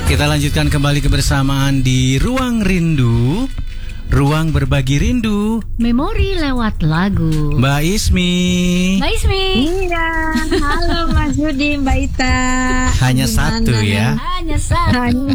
Kita lanjutkan kembali kebersamaan di Ruang Rindu, ruang berbagi rindu, memori lewat lagu. Mbak Ismi. Mbak Ismi. Iya, halo Mas Yudi, Mbak Ita. Hanya satu ya. Hanya satu.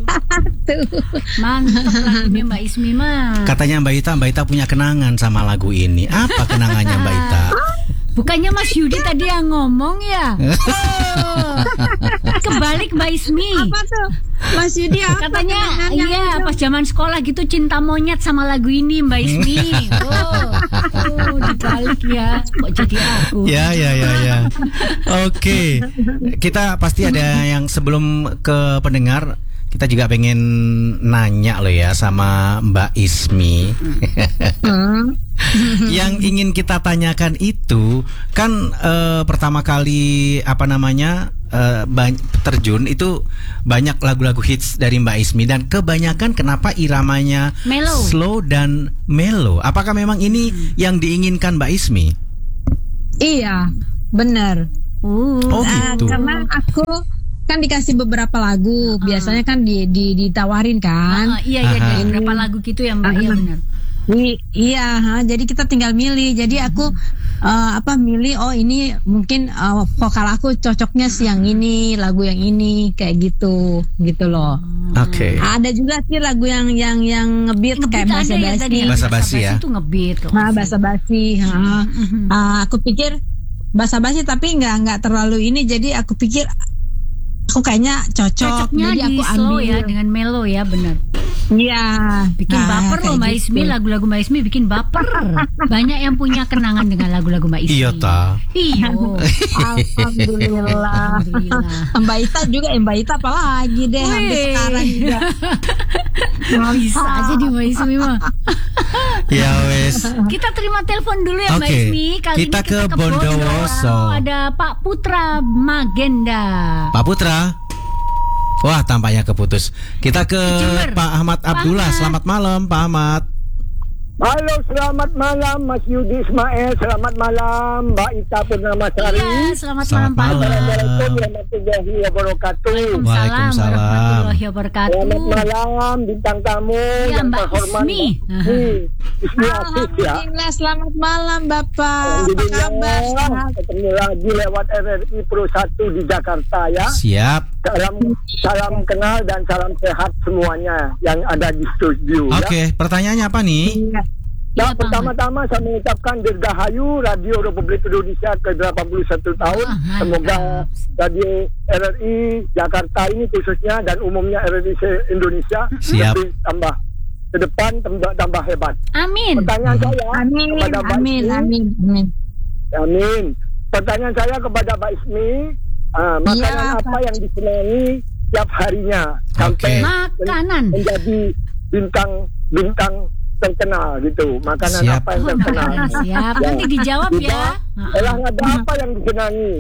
Mantap lagunya Mbak Ismi mah. Katanya Mbak Ita punya kenangan sama lagu ini. Apa kenangannya Mbak Ita? Bukannya Mas Yudi tadi yang ngomong ya? Oh, kebalik Mbak Ismi. Apa tuh? Mas Yudi apa? Katanya iya pas zaman sekolah gitu cinta monyet sama lagu ini Mbak Ismi. Oh, dibalik ya. Kok jadi aku? Ya. Oke. Kita pasti ada yang sebelum ke pendengar, kita juga pengen nanya loh ya sama Mbak Ismi. Yang ingin kita tanyakan itu kan pertama kali terjun itu banyak lagu-lagu hits dari Mbak Ismi, dan kebanyakan kenapa iramanya mellow, slow dan mellow. Apakah memang ini yang diinginkan Mbak Ismi? Iya, benar. Gitu. Karena aku kan dikasih beberapa lagu, biasanya kan ditawarin kan. Iya, beberapa lagu gitu ya Mbak, iya benar. Iya, jadi kita tinggal milih. Jadi aku milih, oh ini mungkin vokal aku cocoknya sih yang ini, lagu yang ini, kayak gitu loh. Oke. Ada juga sih lagu yang ngebeat kayak basa-basi. Basa-basi ya. Itu ngebeat. Nah, basa-basi. Aku pikir basa-basi tapi nggak terlalu ini, jadi aku pikir aku kayaknya cocoknya jadi aku slow ambil ya dengan mellow ya, benar. Iya. Bikin baper loh Mbak Ismi, lagu-lagu Mbak Ismi bikin baper. Banyak yang punya kenangan dengan lagu-lagu Mbak Ismi. Iya ta. Iya. Alhamdulillah. Mbak Ita juga, Mbak Ita apalagi deh sampai sekarang juga. Bisa aja di Mbak Ismi mah. Ya wes. Kita terima telepon dulu ya Mbak Ismi. Kali kita ini kita ke Bondowoso. Ada Pak Putra Magenda. Pak Putra. Wah, tampaknya keputus. Kita ke Pak Ahmad Abdullah. Selamat malam Pak Ahmad. Halo, selamat malam Mas Yudi Ismail. Selamat malam Mbak Ita Purnamasari. Iya, selamat malam Pak. Assalamualaikum warahmatullahi wabarakatuh. Waalaikumsalam warahmatullahi wabarakatuh. Selamat malam bintang tamu yang terhormat Ismi Afif ya. Alhamdulillah, selamat malam Bapak. Apa kabar? Ketemu lagi lewat RRI Pro 1 di Jakarta ya. Siap. Salam kenal dan salam sehat semuanya yang ada di studio. Oke, pertanyaannya apa nih? Ya, pertama-tama saya mengucapkan dirgahayu Radio Republik Indonesia ke-81 tahun. Semoga Radio RRI Jakarta ini khususnya dan umumnya RRI Indonesia lebih tambah ke depan tambah hebat. Amin. Pertanyaan saya kepada Mbak Ismi. Amin. Pertanyaan saya kepada Mbak Ismi, makanan apa yang disenangi tiap harinya sampai menjadi bintang terkenal gitu. Makanan apa yang terkenal? Siap. Nanti dijawab ya. Olahraga apa yang disenangi?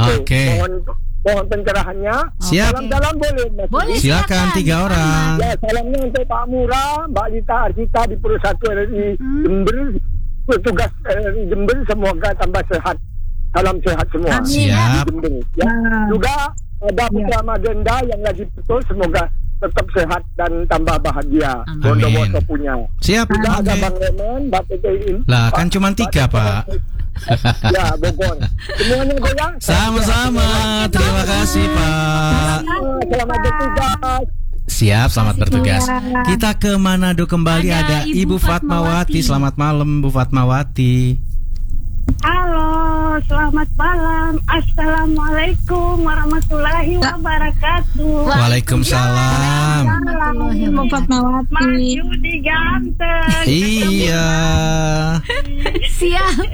Mohon pencerahannya. Siap. Dalam boleh. Boleh. Silakan 3 orang. Ya, salamnya untuk Pak Murah, Mbak Lita Arsita di Pro 1 RRI Jember, petugas RRI Jember, semoga tambah sehat. Salam sehat semua. Siap. Ya. Juga ada Putra Magenda yang lagi betul, semoga tetap sehat dan tambah bahagia. Bondowoso punya. Siap. Juga ada Bang Remen, Mbak Tete. Lah kan cuma 3 Pak. Ya, Bogor. Semuanya goyang. Sama-sama. Terima kasih Pak. Selamat bertugas. Siap, selamat bertugas. Kita ke Manado kembali, ada Ibu Fatmawati. Selamat malam Bu Fatmawati. Halo, selamat malam. Assalamualaikum warahmatullahi wabarakatuh. Waalaikumsalam. Ibu Fatmawati. Mas Yudi ganteng. Iya. Siap.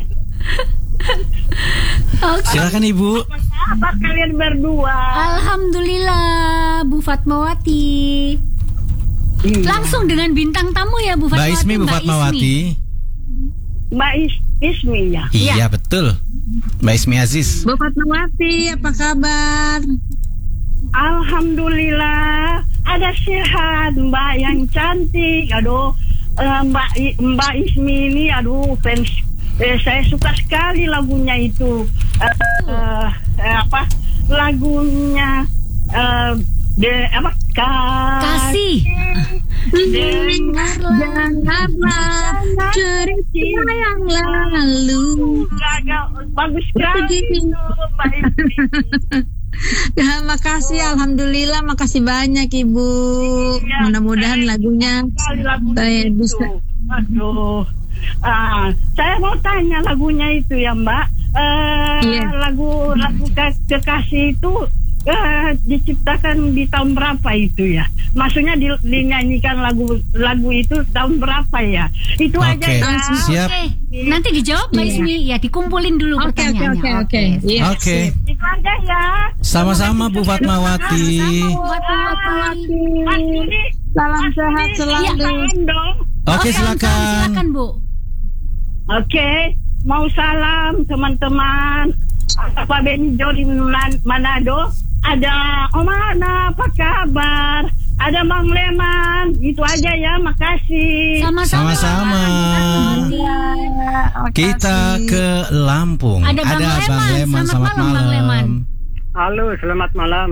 Silakan Ibu. Apa kalian berdua? Alhamdulillah Bu Fatmawati. Langsung dengan bintang tamu ya Bu Fatmawati. Mbak Ismi, Bu Fatmawati. Mbak Ismi ya. Iya betul. Mbak Ismi Aziz. Bu Fatmawati, apa kabar? Alhamdulillah. Ada sehat Mbak yang cantik. Aduh, Mbak Ismi ini aduh fans. Saya suka sekali lagunya itu. Lagunya Kasih. Dengarlah cerita yang lalu. Bagus sekali itu, Mbak Ismi. Ya, makasih, alhamdulillah, makasih banyak Ibu. Ya, Mudah-mudahan lagunya saya bisa. Aduh, saya mau tanya lagunya itu ya Mbak. Lagu Kekasih itu diciptakan di tahun berapa itu ya? Maksudnya dinyanyikan lagu itu tahun berapa ya? Itu aja ya. Siap. Nanti dijawab Mbak Ismi ya, dikumpulin dulu pertanyaannya. Oke. Itu aja ya. Sama-sama Bu Fatmawati. Salam sehat selalu. Oke, silakan. Silakan Bu. Oke, mau salam teman-teman. Pak Benjo di Manado. Ada Om Ana, apa kabar? Ada Bang Leman. Itu aja ya, makasih. Sama-sama. Kita ke Lampung. Ada Bang Leman. Selamat Selamat malam, Bang Leman. malam. Halo, selamat malam.